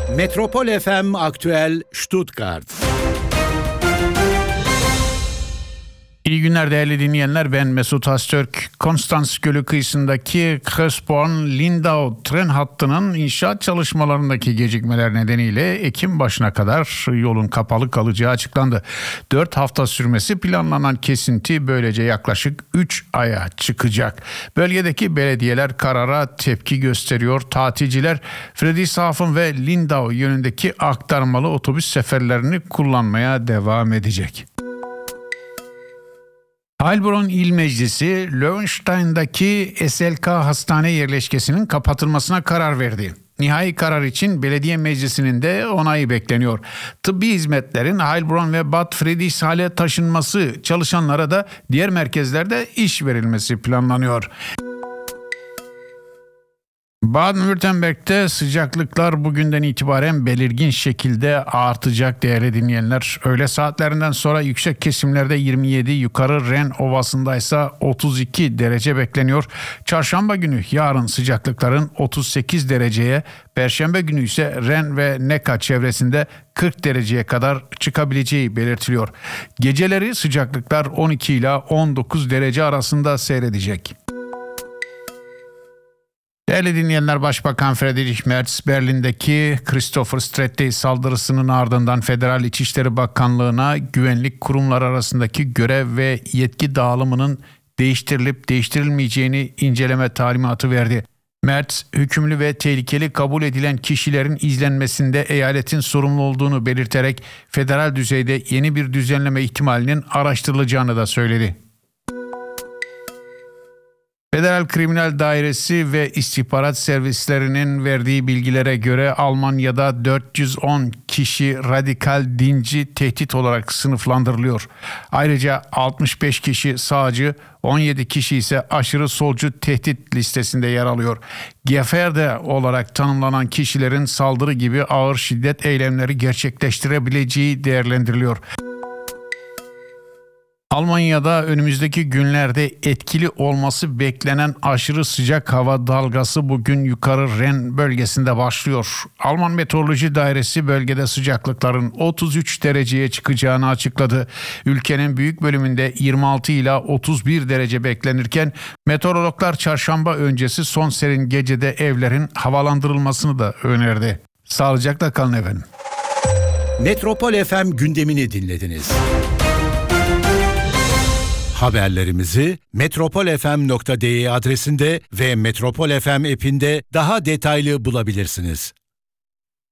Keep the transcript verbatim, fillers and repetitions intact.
Metropol F M Aktüel Stuttgart. İyi günler değerli dinleyenler, ben Mesut Haztürk. Konstans Gölü kıyısındaki Kressborn-Lindau tren hattının inşaat çalışmalarındaki gecikmeler nedeniyle Ekim başına kadar yolun kapalı kalacağı açıklandı. dört hafta sürmesi planlanan kesinti böylece yaklaşık üç aya çıkacak. Bölgedeki belediyeler karara tepki gösteriyor. Tatilciler Friedrichshafen ve Lindau yönündeki aktarmalı otobüs seferlerini kullanmaya devam edecek. Heilbronn İl Meclisi, Löwenstein'daki S L K hastane yerleşkesinin kapatılmasına karar verdi. Nihai karar için belediye meclisinin de onayı bekleniyor. Tıbbi hizmetlerin Heilbronn ve Bad Friedrichshain'e taşınması, çalışanlara da diğer merkezlerde iş verilmesi planlanıyor. Baden-Württemberg'te sıcaklıklar bugünden itibaren belirgin şekilde artacak değerli dinleyenler. Öğle saatlerinden sonra yüksek kesimlerde yirmi yedi, yukarı Ren Ovası'nda ise otuz iki derece bekleniyor. Çarşamba günü yarın sıcaklıkların otuz sekiz dereceye, Perşembe günü ise Ren ve Neckar çevresinde kırk dereceye kadar çıkabileceği belirtiliyor. Geceleri sıcaklıklar on iki ile on dokuz derece arasında seyredecek. Değerli dinleyenler, Başbakan Friedrich Merz, Berlin'deki Christopher Stretti saldırısının ardından Federal İçişleri Bakanlığı'na güvenlik kurumları arasındaki görev ve yetki dağılımının değiştirilip değiştirilmeyeceğini inceleme talimatı verdi. Merz, hükümlü ve tehlikeli kabul edilen kişilerin izlenmesinde eyaletin sorumlu olduğunu belirterek federal düzeyde yeni bir düzenleme ihtimalinin araştırılacağını da söyledi. Federal Kriminal Dairesi ve istihbarat servislerinin verdiği bilgilere göre Almanya'da dört yüz on kişi radikal dinci tehdit olarak sınıflandırılıyor. Ayrıca altmış beş kişi sağcı, on yedi kişi ise aşırı solcu tehdit listesinde yer alıyor. Gefährder olarak tanımlanan kişilerin saldırı gibi ağır şiddet eylemleri gerçekleştirebileceği değerlendiriliyor. Almanya'da önümüzdeki günlerde etkili olması beklenen aşırı sıcak hava dalgası bugün yukarı Ren bölgesinde başlıyor. Alman Meteoroloji Dairesi bölgede sıcaklıkların otuz üç dereceye çıkacağını açıkladı. Ülkenin büyük bölümünde yirmi altı ila otuz bir derece beklenirken meteorologlar çarşamba öncesi son serin gecede evlerin havalandırılmasını da önerdi. Sağlıcakla kalın efendim. Metropol F M gündemini dinlediniz. Haberlerimizi metropol f m nokta d e adresinde ve Metropol F M app'inde daha detaylı bulabilirsiniz.